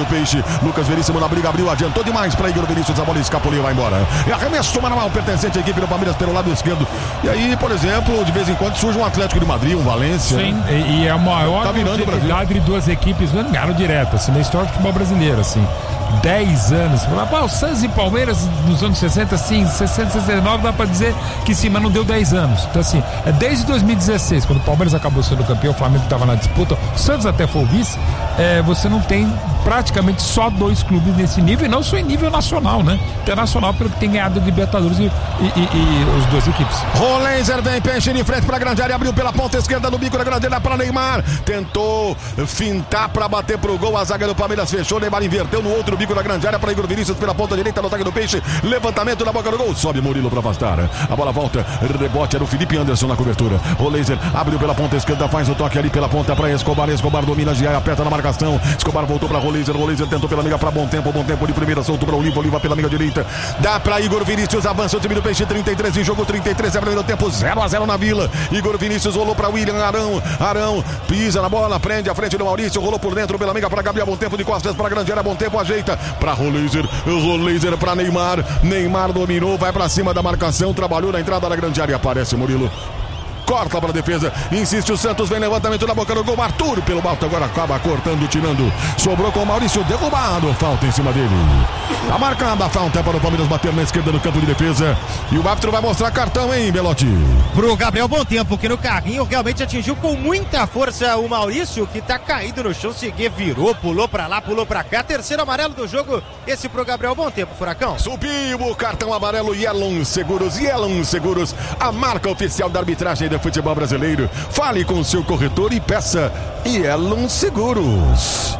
do Peixe. Lucas Veríssimo na briga, abriu, adiantou demais para Igor Vinícius, a bola escapou e vai embora. É arremesso manual pertencente à equipe do Palmeiras pelo lado esquerdo. E aí, por exemplo, de vez em quando surge um Atlético de Madrid, um Valência. Sim, e é a maior longevidade de duas equipes não ganharam direto, assim, na história do futebol brasileiro, assim. 10 anos. O Santos e Palmeiras nos anos 60, sim, 60, 69, dá pra dizer que sim, mas não deu 10 anos. Então, assim, é desde 2016, quando o Palmeiras acabou sendo campeão, o Flamengo estava na disputa, o Santos até foi o vice, você não tem praticamente só 2 clubes nesse nível, e não só em nível nacional, né? Internacional, pelo que tem ganhado de Libertadores e os 2 equipes. Rolenzer vem, Peixe de frente pra grande área, abriu pela ponta esquerda no bico da grande área para Neymar, tentou fintar pra bater pro gol, a zaga do Palmeiras fechou, Neymar inverteu no outro bico da grande área para Igor Vinícius pela ponta direita no ataque do Peixe, levantamento na boca do gol, sobe Murilo para afastar, a bola volta, rebote era o Felipe Anderson na cobertura, Rolenzer abriu pela ponta esquerda, faz o toque ali pela ponta para Escobar domina, Giai aperta na marcação, Escobar voltou para Rolenzer tentou pela amiga para Bom Tempo de primeira, soltou para Oliva pela amiga direita, dá para Igor Vinícius, avança o time do Peixe, 33 de jogo, 33 é primeiro tempo, 0-0 na Vila, Igor Vinícius rolou para William Arão, pisa na bola, prende a frente do Maurício, rolou por dentro pela amiga para Gabriel Bom Tempo de costas para grande área, Bom Tempo ajeita para Rolenzer para Neymar dominou, vai para cima da marcação, trabalhou na entrada da grande área, aparece Murilo, corta para a defesa, insiste o Santos, vem levantamento na boca do gol, Arthur pelo alto, agora acaba cortando, tirando, sobrou com o Maurício, derrubado, falta em cima dele, tá marcada a falta para o Palmeiras bater na esquerda do campo de defesa, e o árbitro vai mostrar cartão, hein, Belotti? Pro Gabriel Bom Tempo, que no carrinho realmente atingiu com muita força o Maurício, que tá caído no chão, seguir, virou, pulou pra lá, pulou pra cá, terceiro amarelo do jogo, esse pro Gabriel Bom Tempo, Furacão. Subiu o cartão amarelo, Yellow Seguros, a marca oficial da arbitragem do futebol brasileiro. Fale com o seu corretor e peça Yellow Seguros.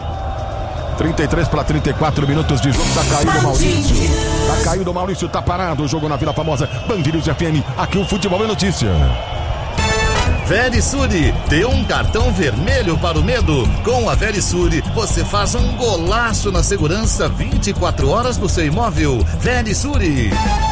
33 para 34 minutos de jogo, tá caído o Maurício, tá parado o jogo na Vila Famosa, Band News FM, aqui o futebol é notícia. Verisure, dê um cartão vermelho para o medo. Com a Verisure, você faz um golaço na segurança 24 horas no seu imóvel. Verisure.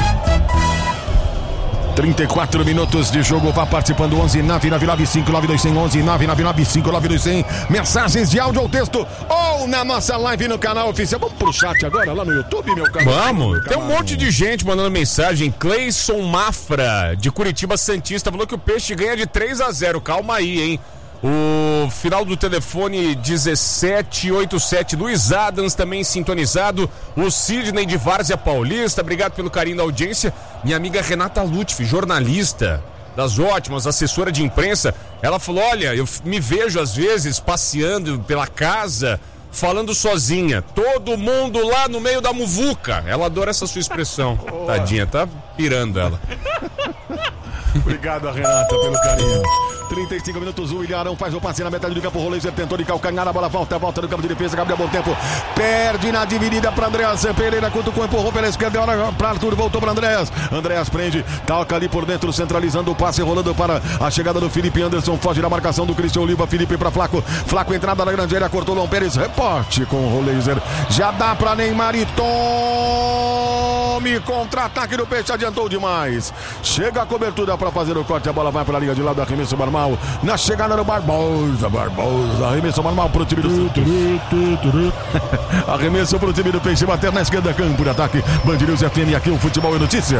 34 minutos de jogo, vá participando, 11 995 9200, 11 995 9200, mensagens de áudio ou texto, ou na nossa live no canal oficial. Vamos pro chat agora lá no YouTube, meu cara. Vamos, tem um monte de gente mandando mensagem. Cleison Mafra, de Curitiba Santista, falou que o Peixe ganha de 3-0, calma aí, hein. O final do telefone 1787, Luiz Adams também sintonizado, o Sidney de Várzea Paulista, obrigado pelo carinho da audiência. Minha amiga Renata Lutfi, jornalista das ótimas, assessora de imprensa, ela falou, olha, eu me vejo às vezes passeando pela casa, falando sozinha, todo mundo lá no meio da muvuca. Ela adora essa sua expressão. Tadinha, tá pirando ela. Obrigado, Renata, pelo carinho. 35 minutos, o William Arão faz o passe na metade do campo, o Rolenzer tentou de calcanhar, a bola volta no campo de defesa, Gabriel Bom Tempo, perde na dividida para Andréas Pereira, cutucou, empurrou pela esquerda, hora para Arthur, voltou para Andréas prende, toca ali por dentro, centralizando o passe, rolando para a chegada do Felipe Anderson, foge da marcação do Cristian Oliva, Felipe para Flaco entrada na grande área, cortou Lom Pérez, reporte com o Rolenzer, já dá para Neymar e tome, contra-ataque do Peixe, adiantou demais, chega a cobertura para fazer o corte, a bola vai para a linha de lado, arremesso normal, na chegada do Barbosa, arremesso normal pro time do Santos. Arremesso pro time do Peixe, bater na esquerda, campo de ataque, Band News FM, aqui o futebol é notícia.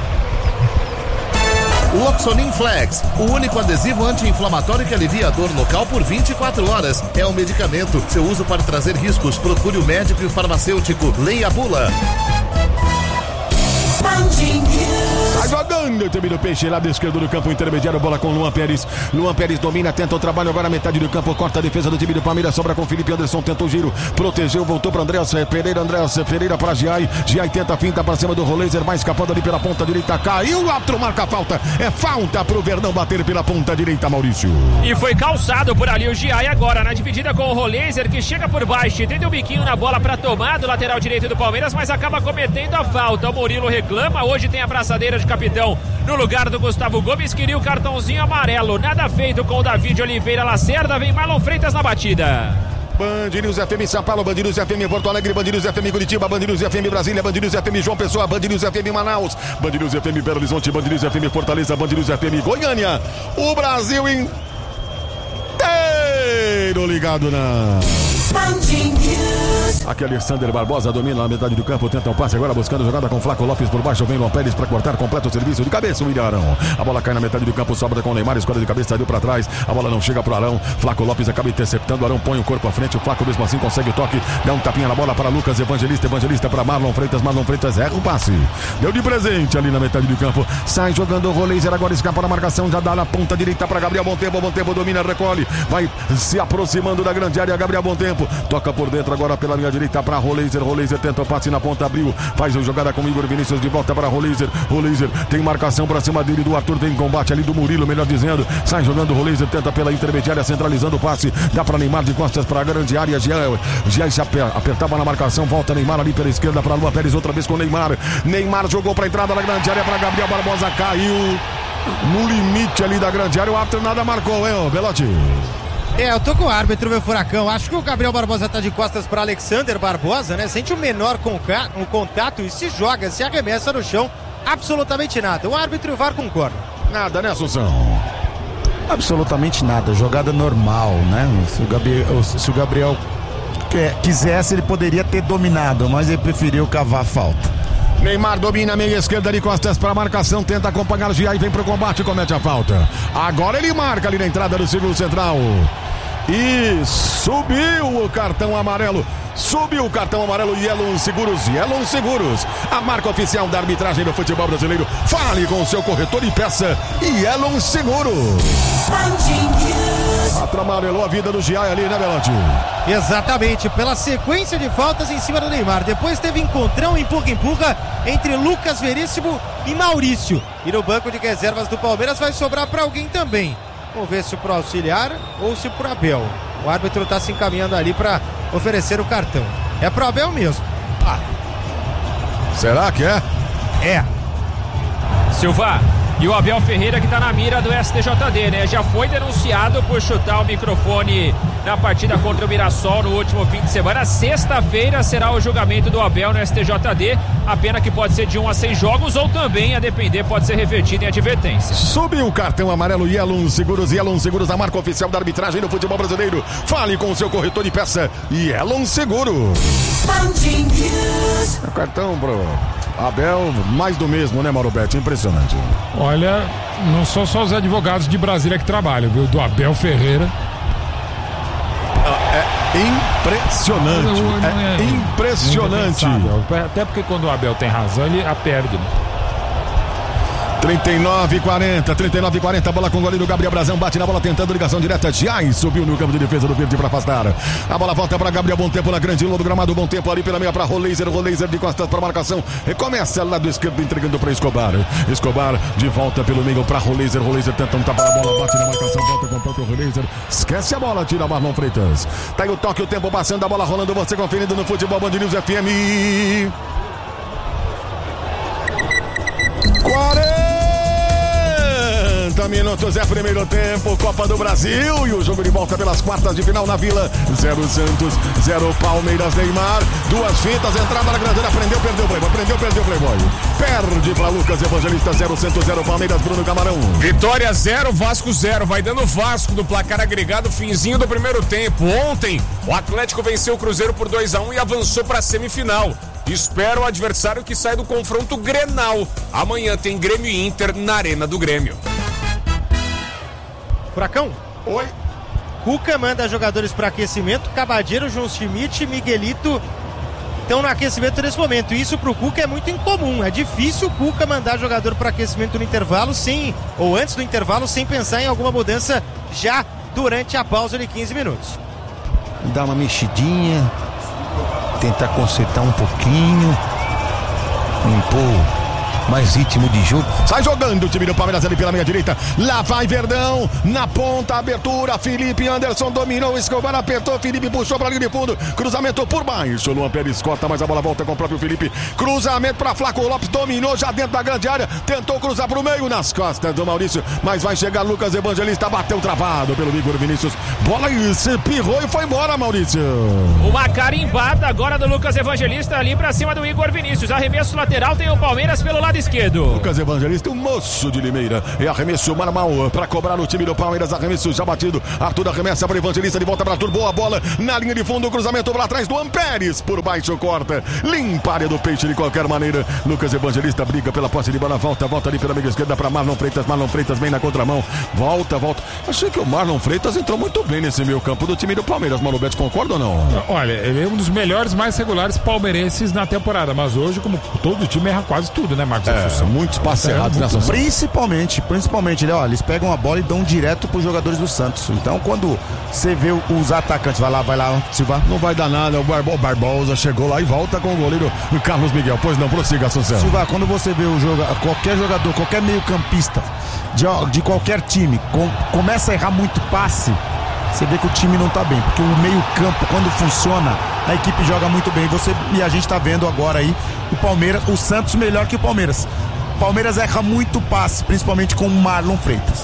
Loxonin Flex, o único adesivo anti-inflamatório que alivia a dor local por 24 horas. É um medicamento, seu uso pode trazer riscos, procure o médico e o farmacêutico, leia a bula. Sai jogando o time do Peixe, lado esquerdo do campo intermediário, bola com Luan Pérez domina, tenta o trabalho agora metade do campo, corta a defesa do time do Palmeiras, sobra com Felipe Anderson, tenta o giro, protegeu, voltou para Andréas Pereira para Giai tenta a finta para cima do Rolenzer, vai escapando ali pela ponta direita, caiu, o árbitro marca a falta, é falta pro Verdão bater pela ponta direita, Maurício. E foi calçado por ali o Giai agora, na dividida com o Rolenzer, que chega por baixo, tenta um biquinho na bola para tomar do lateral direito do Palmeiras, mas acaba cometendo a falta, o Murilo reclama, hoje tem a braçadeira de capitão no lugar do Gustavo Gomes, queria o cartãozinho amarelo, nada feito com o David Oliveira Lacerda, vem Marlon Freitas na batida. Band News FM São Paulo, Band News FM Porto Alegre, Band News FM Curitiba, Band News FM Brasília, Band News FM João Pessoa, Band News FM Manaus, Band News FM Belo Horizonte, Band News FM Fortaleza, Band News FM Goiânia, o Brasil inteiro ligado na Band News. Aqui Alexander Barbosa domina na metade do campo, tenta um passe agora buscando jogada com Flaco Lopes por baixo, vem Luan Pérez para cortar completo o serviço de cabeça, o William Arão. A bola cai na metade do campo, sobra com o Neymar, escolha de cabeça, deu para trás, a bola não chega pro Arão, Flaco Lopes acaba interceptando, Arão põe o corpo à frente, o Flaco mesmo assim consegue o toque, dá um tapinha na bola para Lucas Evangelista para Marlon Freitas erra o passe, deu de presente ali na metade do campo, sai jogando o Roleiser, agora escapa na marcação, já dá na ponta direita para Gabriel Montempo domina, recolhe, vai se aproximando da grande área, Gabriel Montempo, toca por dentro agora pela minha direita para Roleiser tenta o passe na ponta, abriu, faz a jogada com Igor Vinícius de volta para Roleiser tem marcação para cima dele do Arthur, tem combate ali do Murilo, melhor dizendo, sai jogando o Roleiser, tenta pela intermediária, centralizando o passe, dá para Neymar de costas para a grande área, já se apertava na marcação, volta Neymar ali pela esquerda para Luan Pérez, outra vez com Neymar jogou para a entrada da grande área para Gabriel Barbosa, caiu no limite ali da grande área, o árbitro nada marcou, hein, Belotti? Eu tô com o árbitro, meu Furacão. Acho que o Gabriel Barbosa tá de costas para Alexander Barbosa, né? Sente o menor contato e se joga, se arremessa no chão. Absolutamente nada. O árbitro e o VAR concordam. Nada, né, Assunção? Absolutamente nada. Jogada normal, né? Se o Gabriel quisesse, ele poderia ter dominado, mas ele preferiu cavar a falta. Neymar domina a meia esquerda de costas para a marcação, tenta acompanhar o Gia e vem pro combate, comete a falta. Agora ele marca ali na entrada do círculo central. E subiu o cartão amarelo. Yellow Seguros. A marca oficial da arbitragem do futebol brasileiro. Fale com o seu corretor e peça Yellow Seguros. Amarelou a vida do Giai ali, né, Belotti? Exatamente, pela sequência de faltas em cima do Neymar. Depois teve encontrão, empurra entre Lucas Veríssimo e Maurício. E no banco de reservas do Palmeiras vai sobrar para alguém também. Vamos ver se pro auxiliar ou se pro Abel. O árbitro está se encaminhando ali para oferecer o cartão. É pro Abel mesmo. Será que é? É. Silva, e o Abel Ferreira que tá na mira do STJD, né? Já foi denunciado por chutar o microfone na partida contra o Mirassol no último fim de semana. Sexta-feira será o julgamento do Abel no STJD. A pena que pode ser de 1 a 6 jogos ou também, a depender, pode ser revertida em advertência. Subiu o cartão amarelo Yellow Seguros, a marca oficial da arbitragem do futebol brasileiro. Fale com o seu corretor e peça Yellow Seguros. O cartão pro Abel, mais do mesmo, né, Mauro Betti? Impressionante. Olha, não são só os advogados de Brasília que trabalham, viu? Do Abel Ferreira. É impressionante. Impressionante. Até porque quando o Abel tem razão, ele a perde, né? 39-40, bola com o goleiro Gabriel Brazão, bate na bola tentando ligação direta, já subiu no campo de defesa do Verde para afastar. A bola volta para Gabriel Montempo na grande lua do gramado, Montempo ali pela meia para Roleiser de costas para marcação, recomeça lado esquerdo entregando para Escobar de volta pelo meio para Roleiser tenta um tapa na bola, bate na marcação, volta com o próprio Roleiser, esquece a bola, tira Marlon Freitas. Tá aí o toque, o tempo passando, a bola rolando, você conferindo no Futebol Band News FM. 40 minutos é primeiro tempo, Copa do Brasil e o jogo de volta pelas quartas de final na Vila. 0 Santos, 0 Palmeiras. Neymar, duas fintas, entrada na grandeira, prendeu, perdeu o Playboy. Perde para Lucas Evangelista, 0 Santos, 0 Palmeiras, Bruno Camarão. Vitória 0, Vasco 0, vai dando Vasco do placar agregado, finzinho do primeiro tempo. Ontem, o Atlético venceu o Cruzeiro por 2-1 e avançou para a semifinal. Espera o adversário que sai do confronto Grenal. Amanhã tem Grêmio e Inter na Arena do Grêmio. Furacão? Oi. Cuca manda jogadores para aquecimento. Cavadeiro, João Schmidt, Miguelito estão no aquecimento nesse momento. Isso pro Cuca é muito incomum. É difícil o Cuca mandar jogador para aquecimento no intervalo ou antes do intervalo sem pensar em alguma mudança já durante a pausa de 15 minutos. Dá uma mexidinha, tentar consertar um pouquinho, impor mais ritmo de jogo. Sai jogando o time do Palmeiras ali pela meia direita. Lá vai Verdão, na ponta, abertura, Felipe Anderson dominou, Escobar apertou, Felipe puxou para a linha de fundo, cruzamento por baixo, Luan Pérez corta, mas a bola volta com o próprio Felipe, cruzamento para Flaco Lopes, dominou já dentro da grande área, tentou cruzar para o meio nas costas do Maurício, mas vai chegar Lucas Evangelista, bateu travado pelo Igor Vinícius, bola se pirrou e foi embora, Maurício. Uma carimbada agora do Lucas Evangelista ali para cima do Igor Vinícius, arremesso lateral, tem o Palmeiras pelo lado lado esquerdo. Lucas Evangelista, o moço de Limeira. E arremesso normal para cobrar o time do Palmeiras. Arremesso já batido. Arthur arremessa para Evangelista, de volta para Arthur. Boa bola na linha de fundo. Cruzamento lá atrás do Ampérez. Por baixo corta. Limpa a área do Peixe de qualquer maneira. Lucas Evangelista briga pela posse de bola. Volta ali pela meia esquerda para Marlon Freitas. Marlon Freitas vem na contramão. Volta. Achei que o Marlon Freitas entrou muito bem nesse meio campo do time do Palmeiras. Mauro Betti, concorda ou não? Olha, ele é um dos melhores, mais regulares palmeirenses na temporada. Mas hoje, como todo time, erra quase tudo, né, Marcos? Muitos passes errados nessa. Principalmente, eles pegam a bola e dão direto pros jogadores do Santos. Então, quando você vê os atacantes, vai lá, Silva. Não vai dar nada, o Barbosa chegou lá e volta com o goleiro Carlos Miguel. Pois não, prossiga, Assunção. Silva, quando você vê qualquer jogador, qualquer meio-campista de qualquer time, começa a errar muito passe, você vê que o time não tá bem, porque o meio-campo, quando funciona, a equipe joga muito bem. E a gente tá vendo agora aí o Santos melhor que o Palmeiras. O Palmeiras erra muito passe, principalmente com o Marlon Freitas.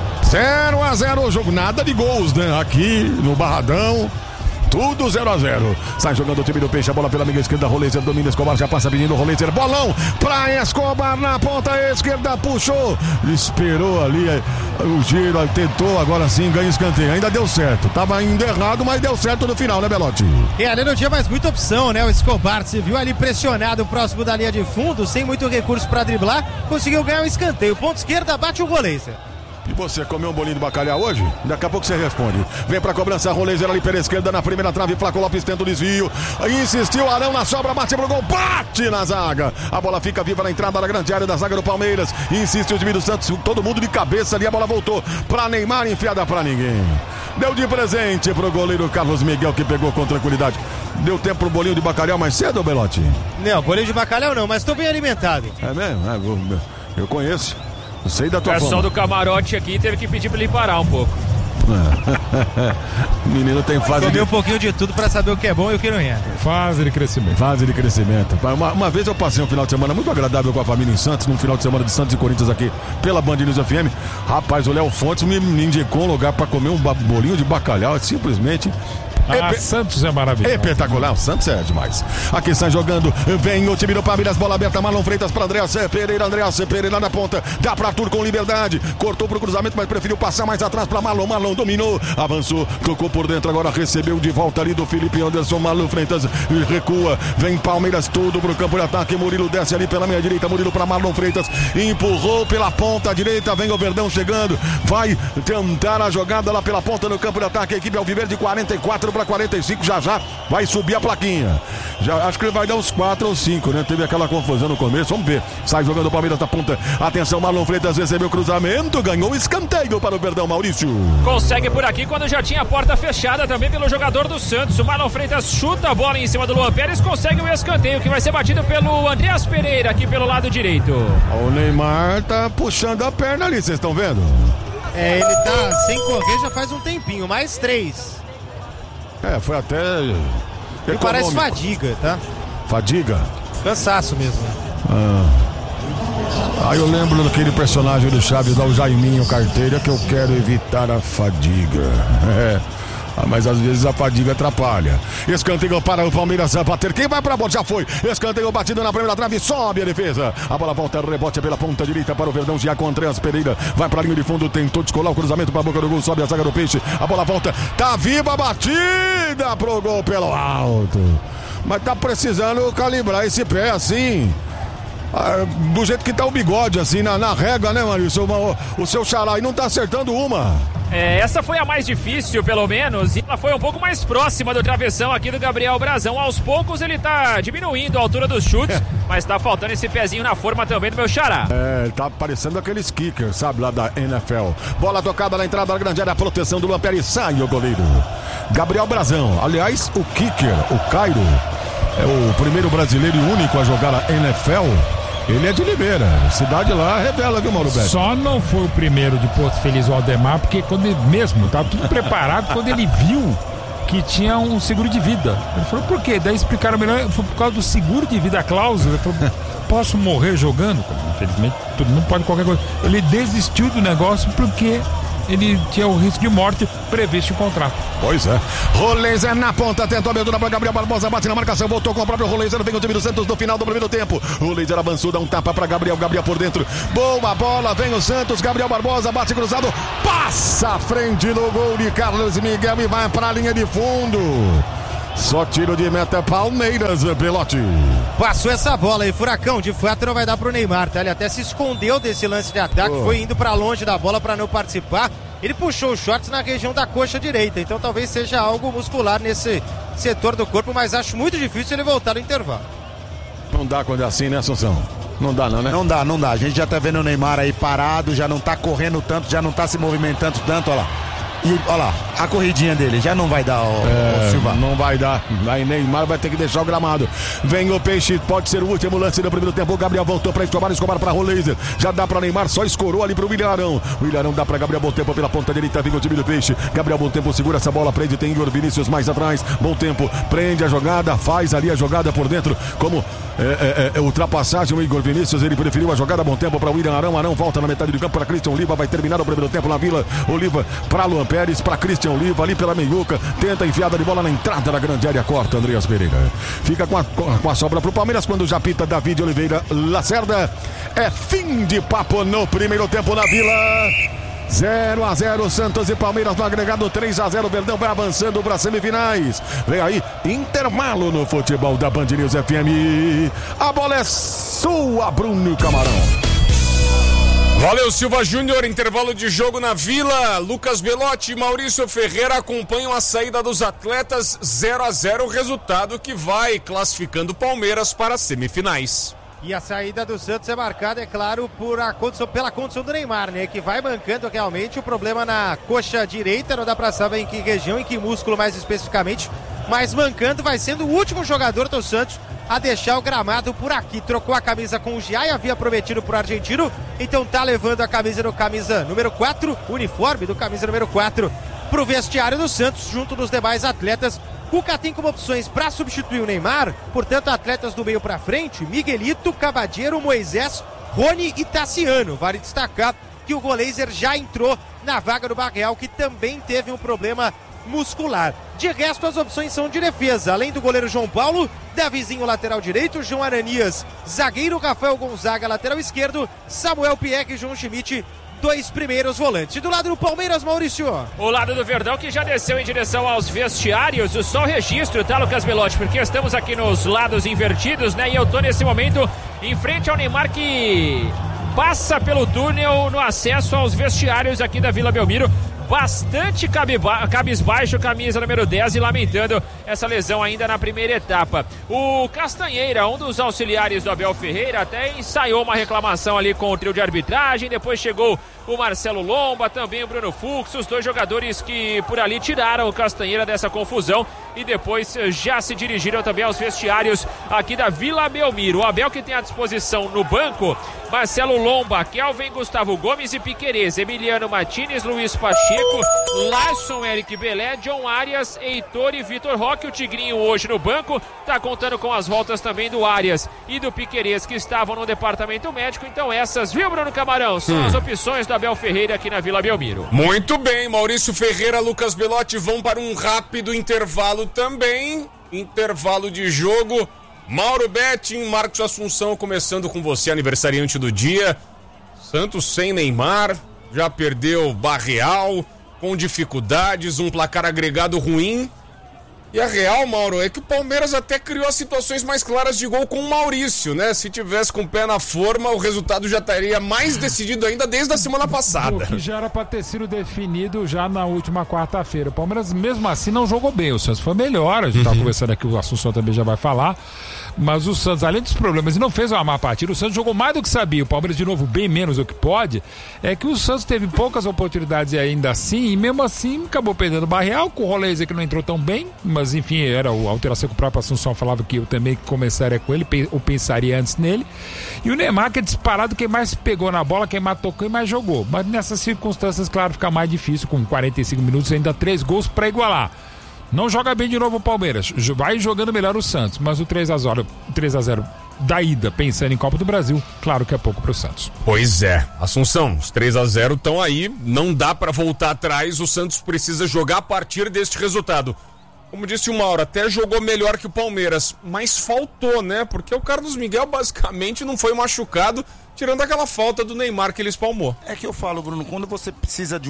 0-0 o jogo, nada de gols, né? Aqui no Barradão, tudo 0-0. Sai jogando o time do Peixe, a bola pela amiga esquerda, Roleiser domina, Escobar já passa pedindo, Roleiser, bolão pra Escobar na ponta esquerda, puxou, esperou ali o giro, tentou, agora sim ganha escanteio, ainda deu certo, tava indo errado, mas deu certo no final, né, Belotti? Ali não tinha mais muita opção, né? O Escobar se viu ali pressionado próximo da linha de fundo, sem muito recurso pra driblar, conseguiu ganhar o escanteio, ponto esquerda, bate o Roleiser. E você comeu um bolinho de bacalhau hoje? Daqui a pouco você responde. Vem pra cobrança, Roleiser ali pela esquerda, na primeira trave, Flaco Lopes tenta o desvio. Insistiu, Arão na sobra, bate pro gol, bate na zaga. A bola fica viva na entrada da grande área da zaga do Palmeiras. Insiste o time do Santos, todo mundo de cabeça ali, a bola voltou pra Neymar, enfiada pra ninguém. Deu de presente pro goleiro Carlos Miguel, que pegou com tranquilidade. Deu tempo pro bolinho de bacalhau mais cedo, Belotti? Não, bolinho de bacalhau não, mas tô bem alimentado. É mesmo? Eu conheço. Eu sei da tua forma. O pessoal do camarote aqui teve que pedir pra ele parar um pouco. O menino tem fase de... um pouquinho de tudo pra saber o que é bom e o que não é. Fase de crescimento. Uma vez eu passei um final de semana muito agradável com a família em Santos, num final de semana de Santos e Corinthians aqui pela Band News FM. Rapaz, o Léo Fontes me indicou um lugar pra comer um bolinho de bacalhau, é simplesmente... Santos é maravilhoso. Espetacular, o Santos é demais. Aqui está jogando, vem o time do Palmeiras, bola aberta, Marlon Freitas para Andréas Pereira na ponta, dá para Arthur com liberdade, cortou pro cruzamento, mas preferiu passar mais atrás para Marlon dominou, avançou, tocou por dentro, agora recebeu de volta ali do Felipe Anderson, Marlon Freitas recua, vem Palmeiras tudo pro campo de ataque, Murilo desce ali pela meia direita, Murilo para Marlon Freitas, empurrou pela ponta direita, vem o Verdão chegando, vai tentar a jogada lá pela ponta no campo de ataque, a equipe Alviverde de 44 para 45, já vai subir a plaquinha. Acho que ele vai dar uns 4 ou 5, né? Teve aquela confusão no começo, vamos ver. Sai jogando o Palmeiras da ponta. Atenção, Marlon Freitas recebeu o cruzamento, ganhou o escanteio para o Verdão, Maurício. Consegue por aqui quando já tinha a porta fechada também pelo jogador do Santos. O Marlon Freitas chuta a bola em cima do Luan Pérez, consegue o escanteio que vai ser batido pelo Andréas Pereira aqui pelo lado direito. O Neymar tá puxando a perna ali, vocês estão vendo? Ele tá sem correr já faz um tempinho, mais 3. Foi até... Ele parece fadiga, tá? Fadiga? Cansaço mesmo. Eu lembro daquele personagem do Chaves, lá, o Jaiminho Carteira, que eu quero evitar a fadiga. Mas às vezes a fadiga atrapalha. Escanteio para o Palmeiras bater. Quem vai para a bola? Já foi. Escanteio batido na primeira trave. Sobe a defesa. A bola volta, rebote pela ponta direita para o Verdão. Já com Andréas Pereira. Vai para a linha de fundo. Tentou descolar o cruzamento para a boca do gol. Sobe a zaga do Peixe. A bola volta. Tá viva a batida pro gol pelo alto. Mas tá precisando calibrar esse pé assim. Do jeito que tá o bigode, assim, na régua, né, Maurício? O seu xará e não tá acertando uma. Essa foi a mais difícil, pelo menos, e ela foi um pouco mais próxima do travessão aqui do Gabriel Brazão. Aos poucos ele tá diminuindo a altura dos chutes, mas tá faltando esse pezinho na forma também do meu xará. Tá parecendo aqueles kickers, sabe, lá da NFL. Bola tocada na entrada da grande área, a proteção do Lampere, sai o goleiro. Gabriel Brazão, aliás, o kicker, o Cairo, é o primeiro brasileiro e único a jogar a NFL. Ele é de Limeira, cidade lá revela, viu, Mauro Betti? Só não foi o primeiro de Porto Feliz, o Aldemar, porque quando ele mesmo, tava tudo preparado, quando ele viu que tinha um seguro de vida. Ele falou, por quê? Daí explicaram melhor, foi por causa do seguro de vida, a cláusula. Ele falou, posso morrer jogando? Infelizmente, todo mundo pode qualquer coisa. Ele desistiu do negócio porque ele tinha o risco de morte previsto em contrato. Pois é. Roleiser na ponta, tentou a abertura para Gabriel Barbosa, bate na marcação, voltou com o próprio Roleiser, vem o time do Santos no final do primeiro tempo. Roleiser avançou, dá um tapa para Gabriel por dentro. Boa bola, vem o Santos, Gabriel Barbosa, bate cruzado, passa à frente do gol de Carlos Miguel e vai para a linha de fundo. Só tiro de meta Palmeiras, Belotti. Passou essa bola aí, Furacão, de fato não vai dar pro Neymar, tá? Ele até se escondeu desse lance de ataque, foi indo pra longe da bola pra não participar. Ele puxou os shorts na região da coxa direita, então talvez seja algo muscular nesse setor do corpo, mas acho muito difícil ele voltar no intervalo. Não dá quando é assim, né, Assunção? Não dá não, né? Não dá. A gente já tá vendo o Neymar aí parado, já não tá correndo tanto, já não tá se movimentando tanto, olha lá. E olha lá, a corridinha dele já não vai dar, o Silva. Não vai dar. Aí Neymar vai ter que deixar o gramado. Vem o Peixe, pode ser o último lance do primeiro tempo. O Gabriel voltou para Escobar para Roleiser. Já dá para Neymar, só escorou ali pro William Arão. O William Arão dá para Gabriel Bom Tempo pela ponta direita. Vem o time do Peixe. Gabriel Bom Tempo segura essa bola, prende. Tem Igor Vinícius mais atrás. Bom Tempo prende a jogada, faz ali a jogada por dentro. Como ultrapassagem, o Igor Vinícius, ele preferiu a jogada. Bom Tempo para William Arão. Arão volta na metade do campo para Christian Oliva. Vai terminar o primeiro tempo na Vila. Oliva para Luan Pérez, para Christian Oliva ali pela meiuca, tenta enfiada de bola na entrada da grande área, corta Andreas Pereira. Fica com a sobra pro Palmeiras quando já pita David Oliveira Lacerda. É fim de papo no primeiro tempo na Vila. 0-0 Santos e Palmeiras no agregado, 3-0 Verdão vai avançando para semifinais. Vem aí, intervalo no futebol da Band News FM. A bola é sua, Bruno Camarão. Valeu, Silva Júnior, intervalo de jogo na Vila. Lucas Belotti e Maurício Ferreira acompanham a saída dos atletas. 0-0, resultado que vai classificando o Palmeiras para as semifinais. E a saída do Santos é marcada, é claro, pela condição do Neymar, né? Que vai mancando realmente o problema na coxa direita, não dá pra saber em que região, em que músculo mais especificamente, mas mancando, vai sendo o último jogador do Santos a deixar o gramado por aqui. Trocou a camisa com o Giai, havia prometido pro argentino, então tá levando a camisa número 4, uniforme do camisa número 4, pro vestiário do Santos, junto dos demais atletas. Cuca tem como opções para substituir o Neymar, portanto, atletas do meio para frente: Miguelito, Cavadeiro, Moisés, Rony e Tassiano. Vale destacar que o Roleiser já entrou na vaga do Barreal, que também teve um problema muscular. De resto, as opções são de defesa. Além do goleiro João Paulo, Davizinho, lateral direito, João Aranias, zagueiro, Rafael Gonzaga, lateral esquerdo, Samuel Pieck e João Schmidt, dois primeiros volantes. E do lado do Palmeiras, Maurício? O lado do Verdão, que já desceu em direção aos vestiários. Só o registro, tá, Lucas Belotti? Porque estamos aqui nos lados invertidos, né? E eu tô nesse momento em frente ao Neymar, que passa pelo túnel no acesso aos vestiários aqui da Vila Belmiro. Bastante cabisbaixo, camisa número 10, e lamentando essa lesão ainda na primeira etapa. O Castanheira, um dos auxiliares do Abel Ferreira, até ensaiou uma reclamação ali com o trio de arbitragem. Depois chegou o Marcelo Lomba, também o Bruno Fux, os dois jogadores que por ali tiraram o Castanheira dessa confusão e depois já se dirigiram também aos vestiários aqui da Vila Belmiro. O Abel, que tem à disposição no banco Marcelo Lomba, Kelvin, Gustavo Gomes e Piquerez, Emiliano Martínez, Luiz Pacheco, Larson, Eric Belé, John Arias, Heitor e Vitor Roque. O Tigrinho hoje no banco, tá contando com as voltas também do Arias e do Piquerez, que estavam no departamento médico. Então essas, viu, Bruno Camarão, são as opções do Abel Ferreira aqui na Vila Belmiro. Muito bem, Maurício Ferreira, Lucas Belotti vão para um rápido intervalo também. Intervalo de jogo. Mauro Betting, Marcos Assunção, começando com você, aniversariante do dia. Santos sem Neymar, já perdeu Barreal, com dificuldades, um placar agregado ruim. E a real, Mauro, é que o Palmeiras até criou as situações mais claras de gol com o Maurício, né? Se tivesse com o pé na forma, o resultado já estaria mais decidido ainda desde a semana passada. Que já era para ter sido definido já na última quarta-feira. O Palmeiras, mesmo assim, não jogou bem. O Santos foi melhor, a gente estava conversando aqui, o Assunção também já vai falar. Mas o Santos, além dos problemas, e não fez uma má partida, o Santos jogou mais do que sabia. O Palmeiras, de novo, bem menos do que pode. É que o Santos teve poucas oportunidades ainda assim, e mesmo assim acabou perdendo o Barreal, com o Roleiser que não entrou tão bem, mas enfim, era a alteração que o próprio Assunção falava que eu também começaria com ele, ou pensaria antes nele. E o Neymar, que é disparado quem mais pegou na bola, quem mais tocou e mais jogou. Mas nessas circunstâncias, claro, fica mais difícil, com 45 minutos, ainda 3 gols para igualar. Não joga bem de novo o Palmeiras, vai jogando melhor o Santos, mas o 3-0 da ida, pensando em Copa do Brasil, claro que é pouco pro Santos. Pois é, Assunção, os 3-0 estão aí, não dá pra voltar atrás, o Santos precisa jogar a partir deste resultado. Como disse o Mauro, até jogou melhor que o Palmeiras, mas faltou, né? Porque o Carlos Miguel basicamente não foi machucado, tirando aquela falta do Neymar que ele espalmou. É que eu falo, Bruno, quando você precisa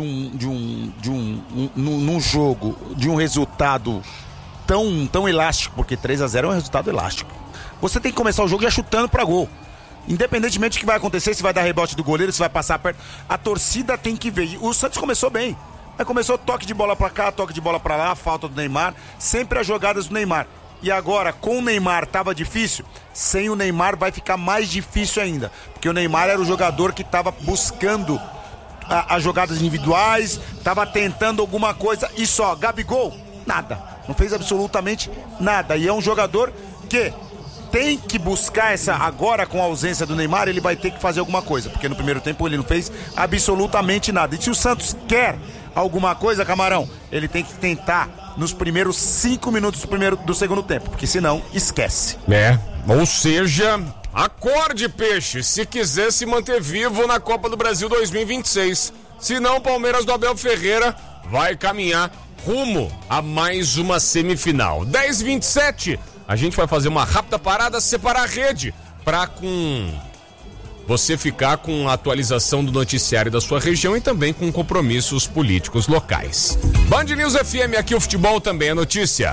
num jogo, de um resultado tão elástico, porque 3-0 é um resultado elástico, você tem que começar o jogo já chutando pra gol. Independentemente do que vai acontecer, se vai dar rebote do goleiro, se vai passar perto, a torcida tem que ver. O Santos começou bem. Aí começou toque de bola pra cá, toque de bola pra lá, falta do Neymar, sempre as jogadas do Neymar. E agora, com o Neymar tava difícil, sem o Neymar vai ficar mais difícil ainda. Porque o Neymar era o jogador que tava buscando as jogadas individuais, tava tentando alguma coisa e só. Gabigol, nada. Não fez absolutamente nada. E é um jogador que tem que buscar essa... Agora, com a ausência do Neymar, ele vai ter que fazer alguma coisa. Porque no primeiro tempo ele não fez absolutamente nada. E se o Santos quer alguma coisa, Camarão, ele tem que tentar nos primeiros 5 minutos do segundo tempo, porque senão esquece. Ou seja, acorde, Peixe, se quiser se manter vivo na Copa do Brasil 2026. Senão o Palmeiras do Abel Ferreira vai caminhar rumo a mais uma semifinal. 10h27, a gente vai fazer uma rápida parada, separar a rede pra você ficar com a atualização do noticiário da sua região e também com compromissos políticos locais. Band News FM, aqui o futebol também é notícia.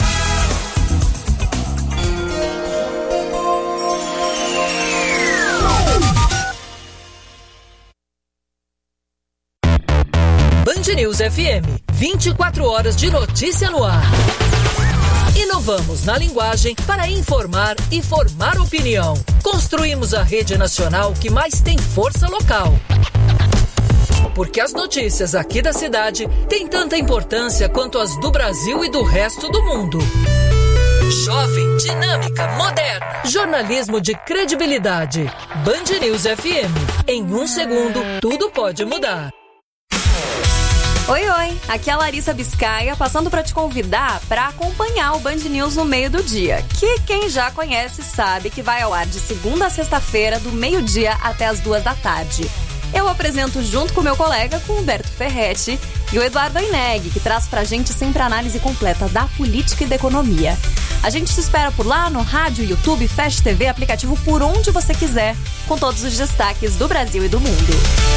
Band News FM, 24 horas de notícia no ar. Inovamos na linguagem para informar e formar opinião. Construímos a rede nacional que mais tem força local. Porque as notícias aqui da cidade têm tanta importância quanto as do Brasil e do resto do mundo. Jovem, dinâmica, moderna. Jornalismo de credibilidade. Band News FM. Em 1 segundo, tudo pode mudar. Oi, aqui é a Larissa Biscaia, passando para te convidar para acompanhar o Band News no meio do dia, que quem já conhece sabe que vai ao ar de segunda a sexta-feira, do meio-dia até as 2 da tarde. Eu apresento junto com meu colega, com o Humberto Ferretti, e o Eduardo Aineg, que traz pra gente sempre a análise completa da política e da economia. A gente te espera por lá no rádio, YouTube, Fast TV, aplicativo, por onde você quiser, com todos os destaques do Brasil e do mundo.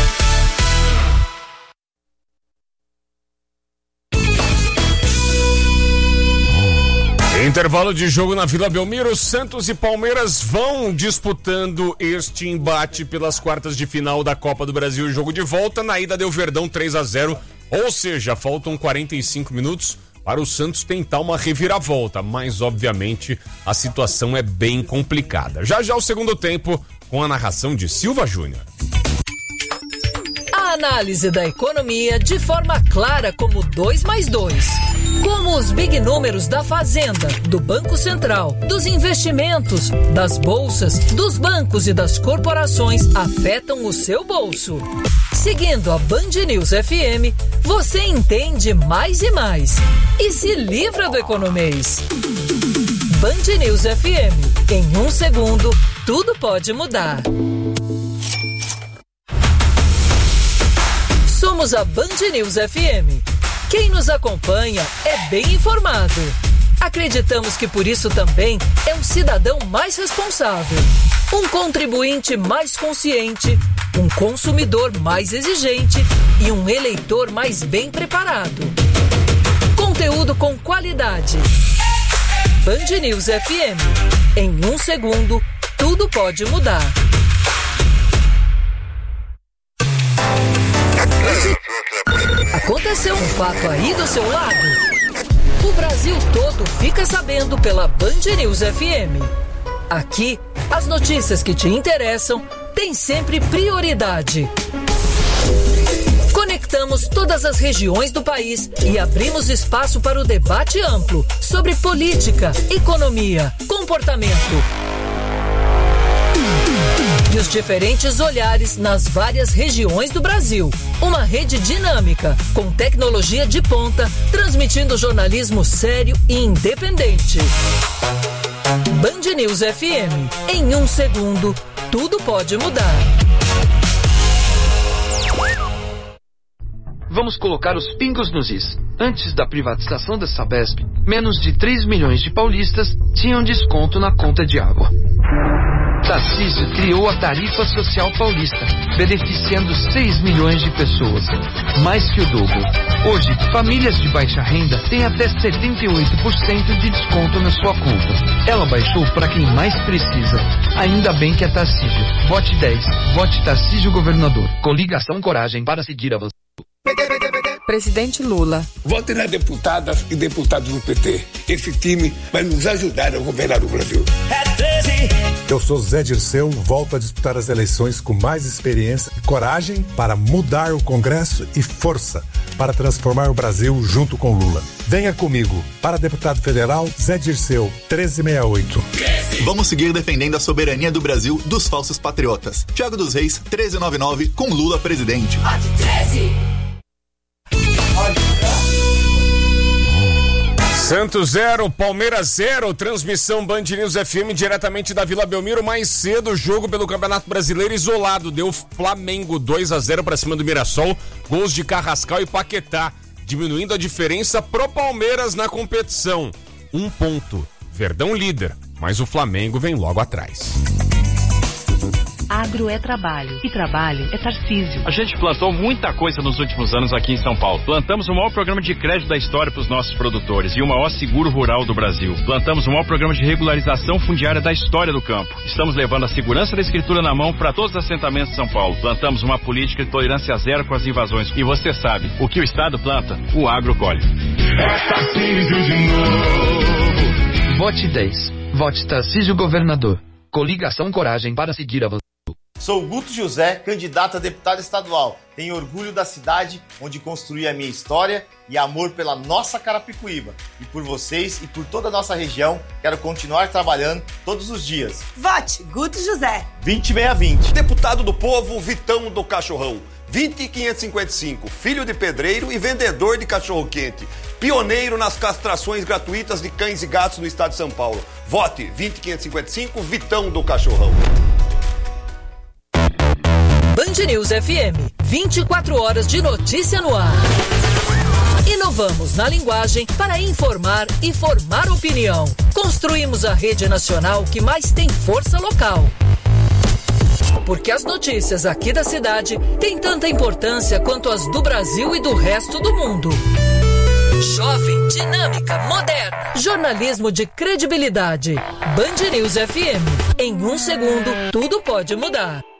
Intervalo de jogo na Vila Belmiro, Santos e Palmeiras vão disputando este embate pelas quartas de final da Copa do Brasil. Jogo de volta, na ida deu Verdão 3-0, ou seja, faltam 45 minutos para o Santos tentar uma reviravolta, mas obviamente a situação é bem complicada. Já o segundo tempo, com a narração de Silva Júnior. A análise da economia de forma clara como 2 mais 2. Como os big números da Fazenda, do Banco Central, dos investimentos, das bolsas, dos bancos e das corporações afetam o seu bolso. Seguindo a Band News FM, você entende mais e mais e se livra do economês. Band News FM. Em 1 segundo, tudo pode mudar. Somos a Band News FM. Quem nos acompanha é bem informado. Acreditamos que por isso também é um cidadão mais responsável, um contribuinte mais consciente, um consumidor mais exigente e um eleitor mais bem preparado. Conteúdo com qualidade. Band News FM. Em 1 segundo, tudo pode mudar. Aconteceu um fato aí do seu lado? O Brasil todo fica sabendo pela Band News FM. Aqui, as notícias que te interessam têm sempre prioridade. Conectamos todas as regiões do país e abrimos espaço para o debate amplo sobre política, economia, comportamento e os diferentes olhares nas várias regiões do Brasil. Uma rede dinâmica, com tecnologia de ponta, transmitindo jornalismo sério e independente. Band News FM. Em 1 segundo, tudo pode mudar. Vamos colocar os pingos nos is. Antes da privatização da Sabesp, menos de 3 milhões de paulistas tinham desconto na conta de água. Tarcísio criou a Tarifa Social Paulista, beneficiando 6 milhões de pessoas, mais que o dobro. Hoje, famílias de baixa renda têm até 78% de desconto na sua conta. Ela baixou para quem mais precisa. Ainda bem que é Tarcísio. Vote 10. Vote Tarcísio Governador. Coligação Coragem para seguir avançando. Presidente Lula. Vote nas deputadas e deputados do PT. Esse time vai nos ajudar a governar o Brasil. Eu sou Zé Dirceu, volto a disputar as eleições com mais experiência e coragem para mudar o Congresso e força para transformar o Brasil junto com Lula. Venha comigo. Para deputado federal, Zé Dirceu, 1368. Vamos seguir defendendo a soberania do Brasil dos falsos patriotas. Thiago dos Reis, 1399, com Lula presidente. Santos 0, Palmeiras 0, transmissão Band News FM diretamente da Vila Belmiro. Mais cedo, jogo pelo Campeonato Brasileiro isolado, deu Flamengo 2-0 para cima do Mirassol, gols de Carrascal e Paquetá, diminuindo a diferença pro Palmeiras na competição. 1 ponto, Verdão líder, mas o Flamengo vem logo atrás. Agro é trabalho, e trabalho é Tarcísio. A gente plantou muita coisa nos últimos anos aqui em São Paulo. Plantamos o maior programa de crédito da história para os nossos produtores e o maior seguro rural do Brasil. Plantamos o maior programa de regularização fundiária da história do campo. Estamos levando a segurança da escritura na mão para todos os assentamentos de São Paulo. Plantamos uma política de tolerância zero com as invasões. E você sabe, o que o Estado planta, o agro colhe. É Tarcísio de novo. Vote 10. Vote Tarcísio Governador. Coligação Coragem para seguir avançando. Sou Guto José, candidato a deputado estadual. Tenho orgulho da cidade onde construí a minha história e amor pela nossa Carapicuíba. E por vocês e por toda a nossa região, quero continuar trabalhando todos os dias. Vote Guto José. 20620. Deputado do Povo, Vitão do Cachorrão. 20555, filho de pedreiro e vendedor de cachorro-quente. Pioneiro nas castrações gratuitas de cães e gatos no estado de São Paulo. Vote 20555, Vitão do Cachorrão. Band News FM, 24 horas de notícia no ar. Inovamos na linguagem para informar e formar opinião. Construímos a rede nacional que mais tem força local. Porque as notícias aqui da cidade têm tanta importância quanto as do Brasil e do resto do mundo. Jovem, dinâmica, moderna. Jornalismo de credibilidade. Band News FM. Em 1 segundo, tudo pode mudar.